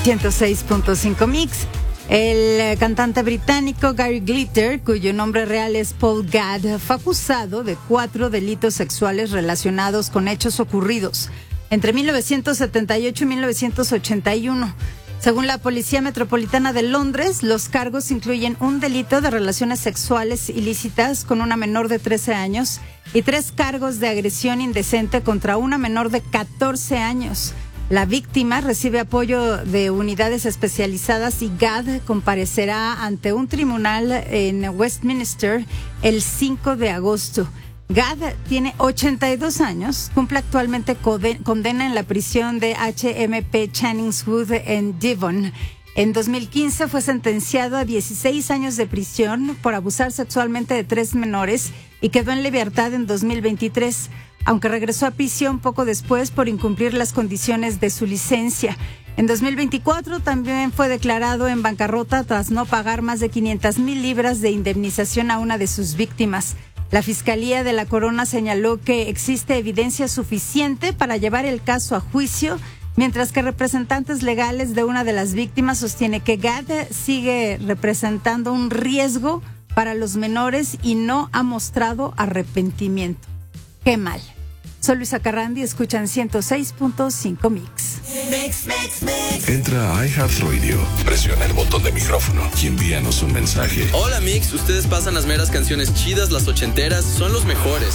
106.5 Mix. El cantante británico Gary Glitter, cuyo nombre real es Paul Gadd, fue acusado de 4 delitos sexuales relacionados con hechos ocurridos entre 1978 y 1981. Según la Policía Metropolitana de Londres, los cargos incluyen un delito de relaciones sexuales ilícitas con una menor de 13 años y 3 cargos de agresión indecente contra una menor de 14 años. La víctima recibe apoyo de unidades especializadas y Gadd comparecerá ante un tribunal en Westminster el 5 de agosto. Gadd tiene 82 años, cumple actualmente condena en la prisión de HMP Channingswood en Devon. En 2015 fue sentenciado a 16 años de prisión por abusar sexualmente de 3 menores y quedó en libertad en 2023, aunque regresó a prisión poco después por incumplir las condiciones de su licencia. En 2024 también fue declarado en bancarrota tras no pagar más de 500,000 libras de indemnización a una de sus víctimas. La Fiscalía de la Corona señaló que existe evidencia suficiente para llevar el caso a juicio, mientras que representantes legales de una de las víctimas sostiene que Gadd sigue representando un riesgo para los menores y no ha mostrado arrepentimiento. ¡Qué mal! Soy Luisa Carrandi, escuchan 106.5 Mix. Entra a iHeartRadio, presiona el botón de micrófono y envíanos un mensaje. Hola Mix, ustedes pasan las meras canciones chidas, las ochenteras, son los mejores.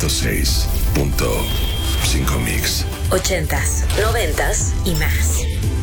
106.5 Mix. 80s, 90s y más.